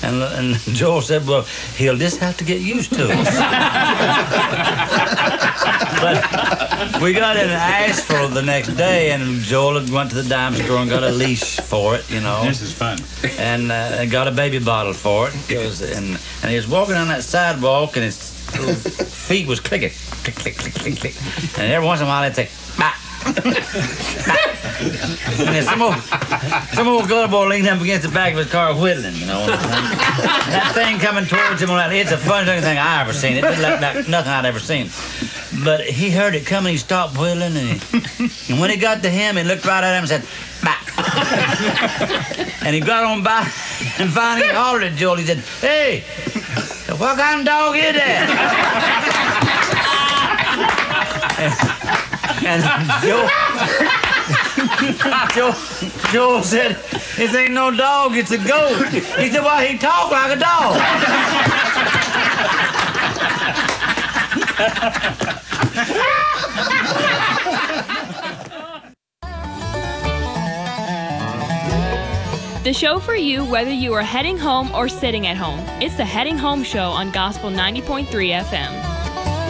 And Joel said, well, he'll just have to get used to it. But we got in Asheville the next day, and Joel went to the dime store and got a leash for it, you know. This is fun. And got a baby bottle for it. And he was walking on that sidewalk, and his little feet was clicking. Click, click, click, click, click. And every once in a while, they'd say, bah. And then some old gutter boy leaned up against the back of his car whittling, you know. That thing coming towards him, it's the funniest thing I ever seen. It looked like nothing I'd ever seen. But he heard it coming, he stopped whittling, and when he got to him, he looked right at him and said, bah. And he got on by, and finally he hollered at Joel. He said, hey, what kind of dog is that? And Joel said, this ain't no dog, it's a goat. He said, well, he talk like a dog. The show for you, whether you are heading home or sitting at home. It's the Heading Home Show on Gospel 90.3 FM.